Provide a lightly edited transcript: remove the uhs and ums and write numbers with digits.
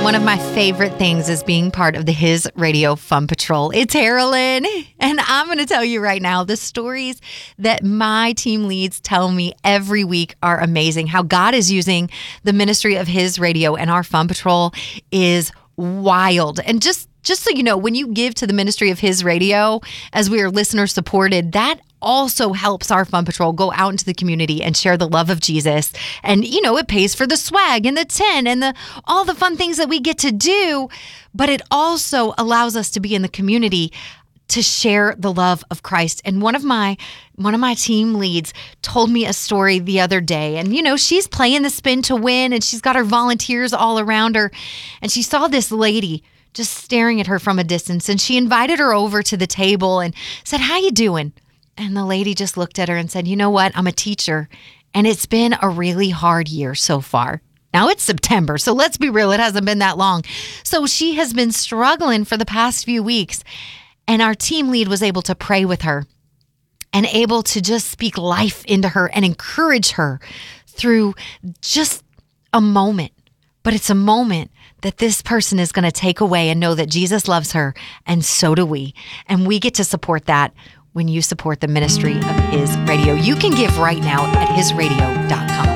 One of my favorite things is being part of the His Radio Fun Patrol. It's Carolyn, and I'm going to tell you right now, the stories that my team leads tell me every week are amazing. How God is using the ministry of His Radio and our Fun Patrol is wild. And just so you know, when you give to the ministry of His Radio, as we are listener supported, that also helps our Fun Patrol go out into the community and share the love of Jesus. And, you know, it pays for the swag and the tent and all the fun things that we get to do. But it also allows us to be in the community to share the love of Christ. And one of my team leads told me a story the other day. And, you know, she's playing the spin to win and she's got her volunteers all around her. And she saw this lady just staring at her from a distance. And she invited her over to the table and said, "How you doing?" And the lady just looked at her and said, "You know what? I'm a teacher, and it's been a really hard year so far." Now it's September, so let's be real, it hasn't been that long. So she has been struggling for the past few weeks, and our team lead was able to pray with her and able to just speak life into her and encourage her through just a moment. But it's a moment that this person is going to take away and know that Jesus loves her, and so do we. And we get to support that when you support the ministry of His Radio. You can give right now at hisradio.com.